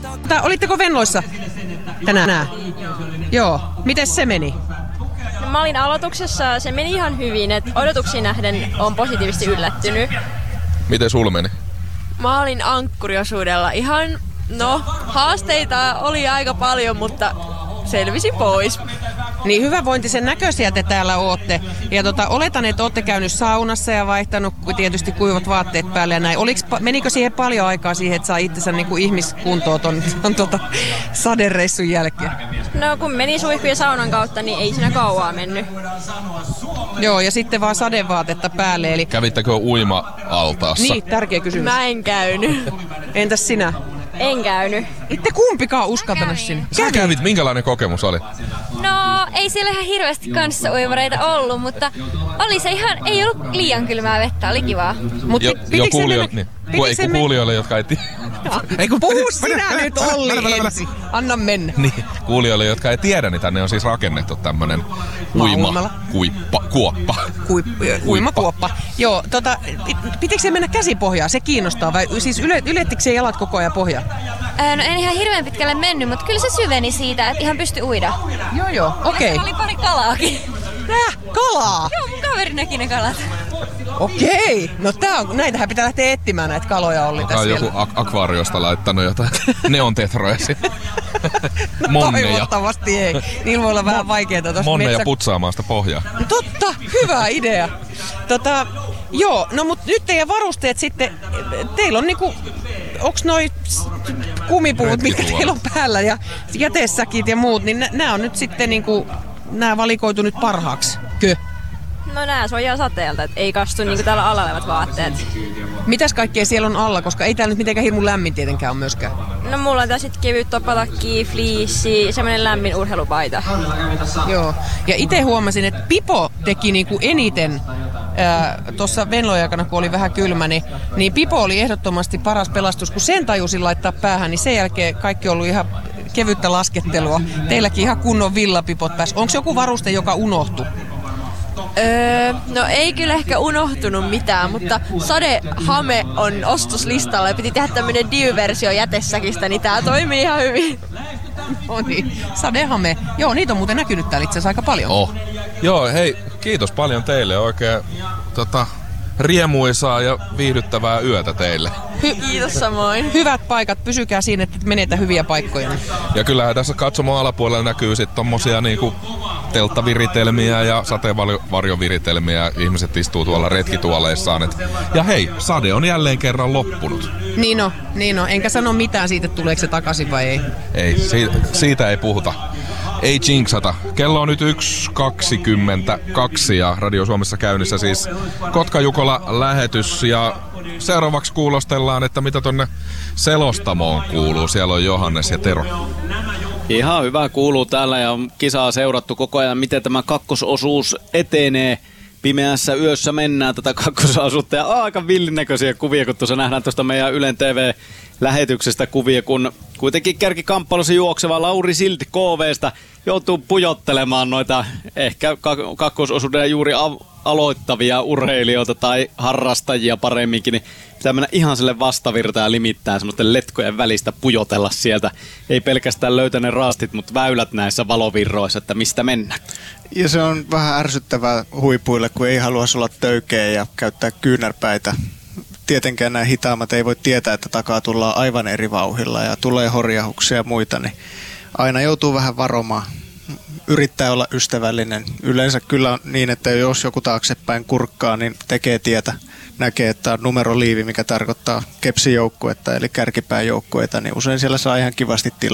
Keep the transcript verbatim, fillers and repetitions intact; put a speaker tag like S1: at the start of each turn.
S1: Mutta olitteko Venloissa tänään? Joo. Miten se meni?
S2: No, mä olin aloituksessa, se meni ihan hyvin, että odotuksiin nähden on positiivisesti yllättynyt.
S3: Miten sulla meni?
S4: Mä olin ankkuriosuudella. Ihan, no, haasteita oli aika paljon, mutta selvisin pois.
S1: Niin hyvävointisen näköisiä te täällä ootte. Ja tota, oletan, että ootte käynyt saunassa ja vaihtanut tietysti kuivat vaatteet päälle ja näin. Oliks, menikö siihen paljon aikaa siihen, että saa itsensä niin kuin ihmiskuntoon ton, ton tota, sadereissun jälkeen?
S2: No kun meni suihku ja saunan kautta, niin ei siinä kauaa mennyt.
S1: Joo, ja sitten vaan sadevaatetta päälle. Eli...
S3: Kävittekö uima-altaassa?
S1: Niin, tärkeä kysymys.
S4: Mä en käynyt.
S1: Entäs sinä?
S2: En käynyt.
S1: Itte kumpikaan uskaltanut sinne.
S3: Sä kävit, minkälainen kokemus oli?
S5: No, ei siellä ihan hirveästi kanssaoivareita ollut, mutta oli se ihan, ei ollut liian kylmää vettä, oli kivaa.
S1: Mut
S3: jo, jo kuulijoille, niin. Ku, ei,
S1: me...
S3: kuulijoille, jotka ei tiedä.
S1: Puhu sinä nyt Olli ensin. Anna mennä.
S3: Niin, kuulijoille, jotka ei tiedä, niin tänne on siis rakennettu tämmönen uima kuippa, kuoppa.
S1: Kuip, uimakuoppa. Joo, tota, pitikö se mennä käsipohjaan? Se kiinnostaa vai siis yle, ylettikö se jalat koko ajan pohjaan?
S5: Ää, no en ihan hirveän pitkälle mennyt, mutta kyllä se syveni siitä, että ihan pystyi uida.
S1: Joo joo, okei.
S5: Okay. Oli pari kalaakin.
S1: Nää, kalaa?
S5: Joo, mun kaveri näki ne kalat.
S1: Okei, no tää on, näitähän pitää lähteä etsimään näitä kaloja, Olli tässä
S3: joku ak- akvaariosta laittanut jotain neontetroja sinne. Monneja.
S1: Toivottavasti ei. Niillä voi olla vähän vaikeeta tuossa
S3: Monneja
S1: metsä...
S3: putsaamaan sitä pohjaa.
S1: Totta, hyvä idea. Tota, joo, no mut nyt teidän varusteet sitten, teillä on niinku, onks noi kumipuvut, mitkä teillä on päällä ja jätesäkit ja muut, niin nää on nyt sitten niinku, nää valikoitu nyt parhaaksi, kö?
S2: No nää suojaa sateelta, et ei kastu niinku täällä alla olevat vaatteet.
S1: Mitäs kaikkea siellä on alla, koska ei täällä nyt mitenkään hirmu lämmin tietenkään ole myöskään.
S2: No mulla on tässä kevyt topatakki, fliissi, semmonen lämmin urheilupaita.
S1: Joo, ja itse huomasin, että Pipo teki niinku eniten tuossa Venlojen aikana, kun oli vähän kylmä, niin, niin Pipo oli ehdottomasti paras pelastus, kun sen tajusin laittaa päähän, niin sen jälkeen kaikki on ollut ihan kevyttä laskettelua. Teilläkin ihan kunnon villapipot päässä. Onko joku varuste, joka unohtui?
S4: Öö, no ei kyllä ehkä unohtunut mitään, mutta sadehame on ostoslistalla ja piti tehdä tämmönen diy-versio jätesäkistä, niin tää toimii ihan hyvin.
S1: No niin, sadehame. Joo, niitä on muuten näkynyt täällä itse asiassa aika paljon.
S3: Oh. Joo, hei, kiitos paljon teille. Oikein tota, riemuisaa ja viihdyttävää yötä teille.
S1: Hy-
S4: Kiitos samoin.
S1: Hyvät paikat, pysykää siinä, että menetä hyviä paikkoja.
S3: Ja kyllähän tässä katsomon alapuolella näkyy sitten tommosia niinku telttaviritelmiä ja sateenvarjoviritelmiä. Ihmiset istuu tuolla retkituoleissaan. Et... Ja hei, sade on jälleen kerran loppunut.
S1: Niin on, niin on. Enkä sano mitään siitä, että tuleeko se takaisin vai ei.
S3: Ei, siitä, siitä ei puhuta. Ei jinxata. Kello on nyt yksi kaksikymmentäkaksi ja Radio Suomessa käynnissä siis Kotka-Jukola-lähetys. Ja seuraavaksi kuulostellaan, että mitä tonne selostamoon kuuluu. Siellä on Johannes ja Tero.
S6: Ihan hyvä kuuluu täällä ja kisaa seurattu koko ajan, miten tämä kakkososuus etenee. Pimeässä yössä mennään tätä kakkososuutta ja aika villinäköisiä kuvia, kun tuossa nähdään tuosta meidän Ylen T V-lähetyksestä kuvia, kun kuitenkin kärkikamppailussa juokseva Lauri Silti K V:stä joutuu pujottelemaan noita ehkä kakkososuuden juuri aloittavia urheilijoita tai harrastajia paremminkin, niin pitää mennä ihan sille vastavirtaan ja limittää semmoisten letkojen välistä pujotella sieltä. Ei pelkästään löytä ne raastit, mutta väylät näissä valovirroissa, että mistä mennään.
S7: Ja se on vähän ärsyttävää huipuille, kun ei halua olla töykeä ja käyttää kyynärpäitä. Tietenkään nämä hitaammat ei voi tietää, että takaa tullaan aivan eri vauhilla ja tulee horjahuksia ja muita, niin aina joutuu vähän varomaan. Yrittää olla ystävällinen. Yleensä kyllä on niin, että jos joku taaksepäin kurkkaa, niin tekee tietä. Näkee, että on numeroliivi, mikä tarkoittaa kepsijoukkuetta eli kärkipääjoukkueita, niin usein siellä saa ihan kivasti tilaa.